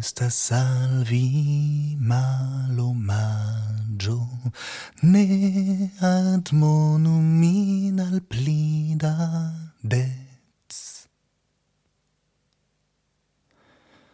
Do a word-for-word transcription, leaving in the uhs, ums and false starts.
questa salvi malomaggio ne admonum in al plida de